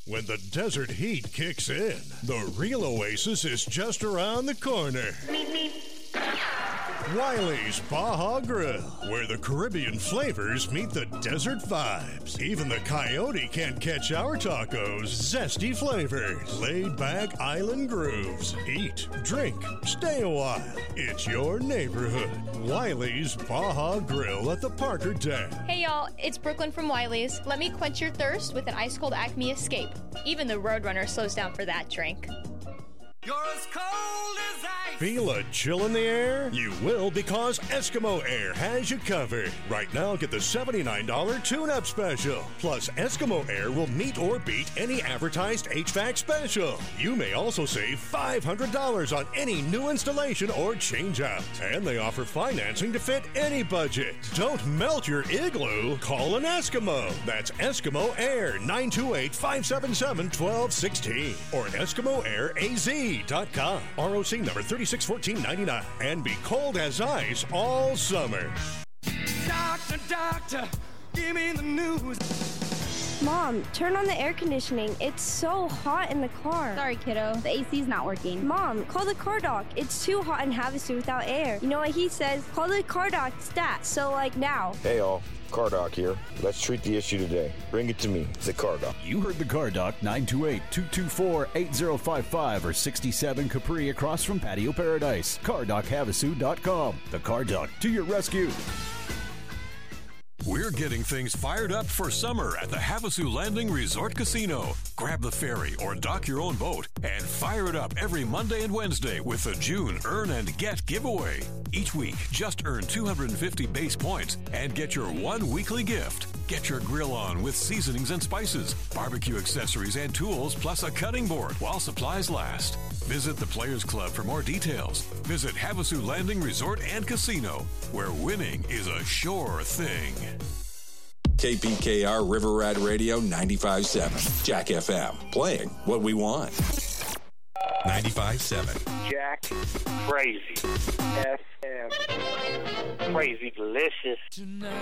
When the desert heat kicks in, the real oasis is just around the corner. Wiley's Baja Grill, where the Caribbean flavors meet the desert vibes. Even the coyote can't catch our tacos' zesty flavors. Laid-back island grooves. Eat, drink, stay a while. It's your neighborhood. Wiley's Baja Grill at the Parker Dam. Hey y'all, it's Brooklyn from Wiley's. Let me quench your thirst with an ice-cold Acme Escape. Even the Roadrunner slows down for that drink. You're as cold as ice. Feel a chill in the air? You will, because Eskimo Air has you covered. Right now, get the $79 tune-up special. Plus, Eskimo Air will meet or beat any advertised HVAC special. You may also save $500 on any new installation or change-out. And they offer financing to fit any budget. Don't melt your igloo. Call an Eskimo. That's Eskimo Air, 928-577-1216. Or EskimoAirAZ.com. ROC number 361499. And be cold as ice all summer. Doctor, give me the news. Mom, turn on the air conditioning. It's so hot in the car. Sorry, kiddo. The AC's not working. Mom, call the car doc. It's too hot in Havasu without air. You know what he says? Call the car doc stat. So, like, now. Hey, all. Car Doc here. Let's treat the issue today. Bring it to me. The Car Doc. You heard the Car Doc, 928-224-8055 or 67 Capri across from Patio Paradise. CarDocHavasu.com. The Car Doc to your rescue. We're getting things fired up for summer at the Havasu Landing Resort Casino. Grab the ferry or dock your own boat and fire it up every Monday and Wednesday with the June Earn and Get giveaway. Each week, just earn 250 base points and get your one weekly gift. Get your grill on with seasonings and spices, barbecue accessories and tools, plus a cutting board while supplies last. Visit the Players Club for more details. Visit Havasu Landing Resort and Casino, where winning is a sure thing. KPKR River Rat Radio 95.7. Jack FM. Playing what we want. 95.7. Jack Crazy FM. Crazy delicious.